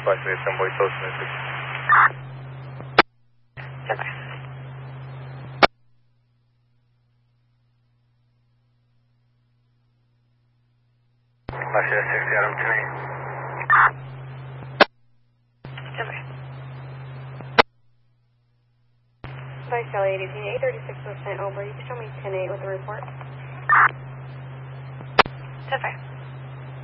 Spicy 7 boy close to me. Goodbye. Spicy 60 Adam 10. Goodbye. By Shelly, ADP 836% over. You can show me 10-8 with the report. Goodbye.